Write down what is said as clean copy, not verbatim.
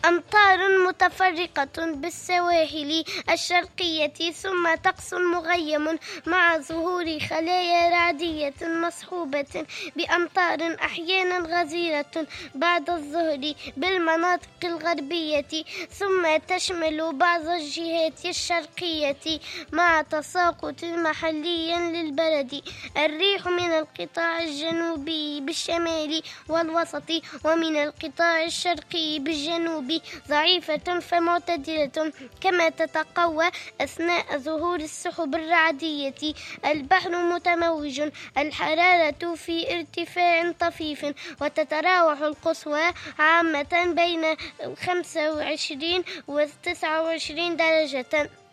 أمطار متفرقة بالسواحل الشرقية، ثم طقس مغيم مع ظهور خلايا رعدية مصحوبة بأمطار أحيانا غزيرة بعد الظهر بالمناطق الغربية، ثم تشمل بعض الجهات الشرقية مع تساقط محلي للبرد. الريح من القطاع الجنوبي بالشمال والوسط ومن القطاع الشرقي بالجنوب ضعيفة فمعتدلة، كما تتقوى أثناء ظهور السحب الرعدية. البحر متموج، الحرارة في ارتفاع طفيف، وتتراوح القصوى عامة بين 25 و 29 درجة.